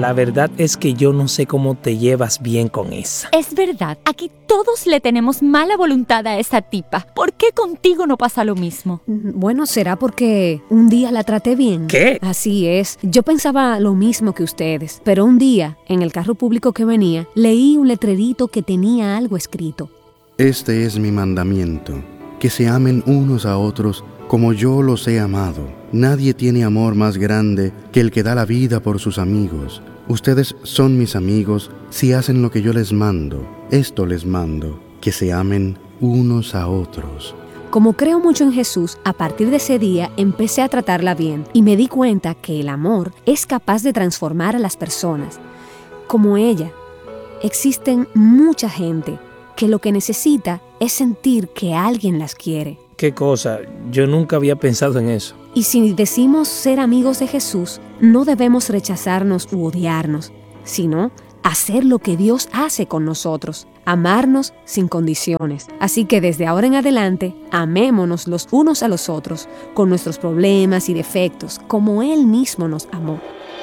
la verdad es que yo no sé cómo te llevas bien con esa. Es verdad, aquí todos le tenemos mala voluntad a esa tipa. ¿Por qué contigo no pasa lo mismo? Bueno, será porque un día la traté bien. ¿Qué? Así es. Yo pensaba lo mismo que ustedes, pero un día, en el carro público que venía, leí un letrerito que tenía algo escrito. Este es mi mandamiento, que se amen unos a otros como yo los he amado. Nadie tiene amor más grande que el que da la vida por sus amigos. Ustedes son mis amigos si hacen lo que yo les mando. Esto les mando, que se amen unos a otros. Como creo mucho en Jesús, a partir de ese día empecé a tratarla bien y me di cuenta que el amor es capaz de transformar a las personas. Como ella, existen mucha gente que lo que necesita es sentir que alguien las quiere. ¿Qué cosa? Yo nunca había pensado en eso. Y si decimos ser amigos de Jesús, no debemos rechazarnos u odiarnos, sino hacer lo que Dios hace con nosotros, amarnos sin condiciones. Así que desde ahora en adelante, amémonos los unos a los otros, con nuestros problemas y defectos, como Él mismo nos amó.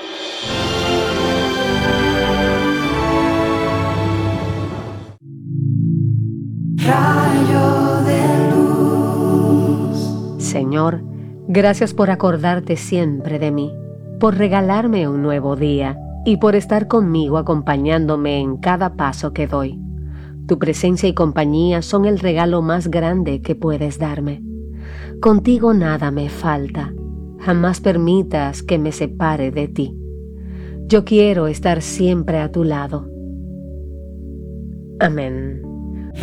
Rayo de luz. Señor, gracias por acordarte siempre de mí, por regalarme un nuevo día y por estar conmigo acompañándome en cada paso que doy. Tu presencia y compañía son el regalo más grande que puedes darme. Contigo nada me falta. Jamás permitas que me separe de ti. Yo quiero estar siempre a tu lado. Amén.